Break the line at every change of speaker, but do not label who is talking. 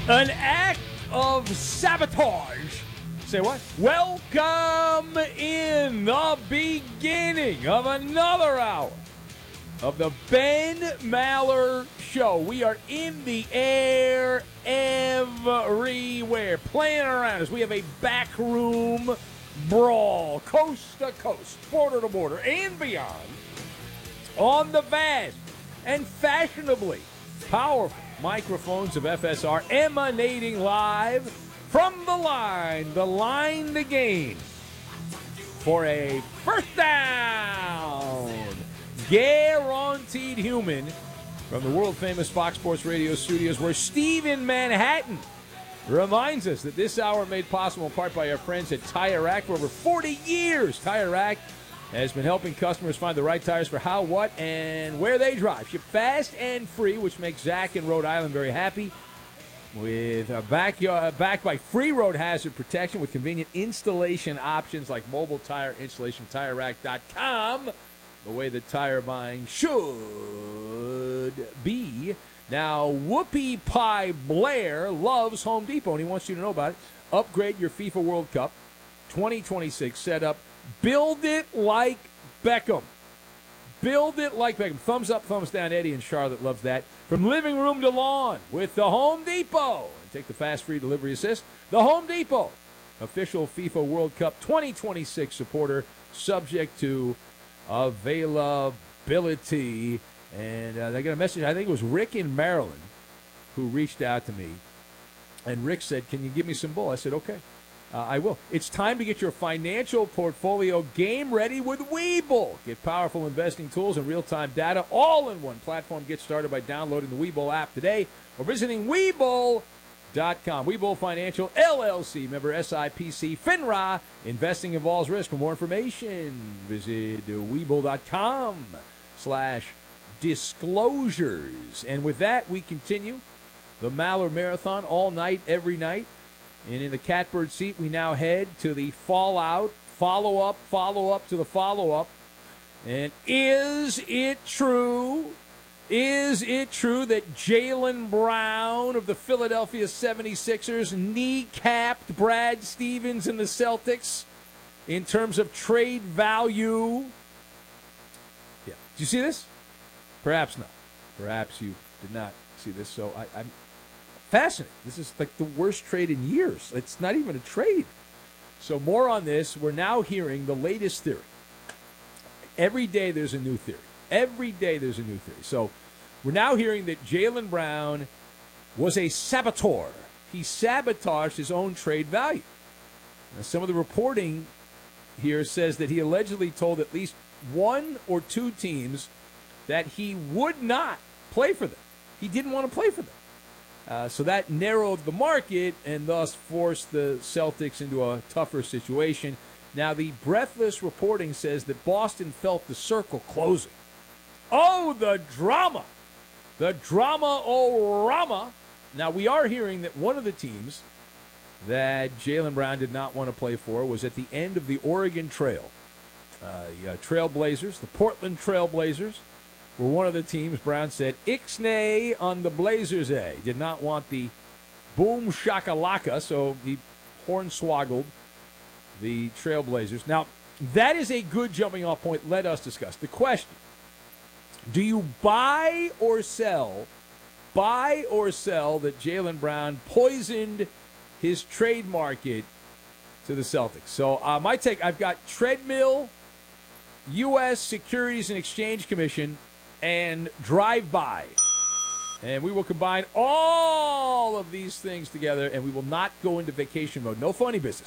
An act of sabotage. Say what? Welcome in the beginning of another hour of the Ben Maller Show. We are in the air everywhere, playing around as we have a backroom brawl, coast to coast, border to border, and beyond, on the vast and fashionably powerful microphones of FSR, emanating live from the line to gain for a first down. Guaranteed human from the world-famous Fox Sports Radio studios, where Steve in Manhattan reminds us that this hour made possible in part by our friends at Tire Rack. For over 40 years, Tire Rack has been helping customers find the right tires for how, what, and where they drive. Ship fast and free, which makes Zach in Rhode Island very happy. With backed by free road hazard protection with convenient installation options like mobile tire installation, TireRack.com. The way that tire buying should be. Now, Whoopie Pie Blair loves Home Depot, and he wants you to know about it. Upgrade your FIFA World Cup 2026 setup. Build it like Beckham. Build it like Beckham. Thumbs up, thumbs down. Eddie in Charlotte loves that. From living room to lawn with the Home Depot. And take the fast free delivery assist. The Home Depot, official FIFA World Cup 2026 supporter, subject to availability. And they got a message. I think it was Rick in Maryland who reached out to me. And Rick said, "Can you give me some bull?" I said, "Okay. I will." It's time to get your financial portfolio game ready with Webull. Get powerful investing tools and real-time data all in one platform. Get started by downloading the Webull app today or visiting Webull.com. Webull Financial, LLC, member SIPC, FINRA. Investing involves risk. For more information, visit Webull.com/disclosures. And with that, we continue the Maller Marathon all night, every night. And in the catbird seat, we now head to the follow-up to the follow-up. And is it true that Jaylen Brown of the Philadelphia 76ers kneecapped Brad Stevens and the Celtics in terms of trade value? Yeah. Did you see this? Perhaps not. Perhaps you did not see this. So I'm fascinating. This is like the worst trade in years. It's not even a trade. So more on this. We're now hearing the latest theory. Every day there's a new theory. So we're now hearing that Jaylen Brown was a saboteur. He sabotaged his own trade value. Now, some of the reporting here says that he allegedly told at least one or two teams that he would not play for them. He didn't want to play for them. So that narrowed the market and thus forced the Celtics into a tougher situation. Now, the breathless reporting says that Boston felt the circle closing. Oh, the drama. The drama-o-rama. Now, we are hearing that one of the teams that Jaylen Brown did not want to play for was at the end of the Oregon Trail. The Trailblazers, the Portland Trailblazers, were one of the teams. Brown said, Ixnay on the Blazers, eh? Did not want the boom shakalaka, so he hornswoggled the Trailblazers. Now, that is a good jumping off point. Let us discuss. The question, do you buy or sell that Jaylen Brown poisoned his trade market to the Celtics? So my take, I've got treadmill, U.S. Securities and Exchange Commission, and drive-by. And we will combine all of these things together, and we will not go into vacation mode. No funny business.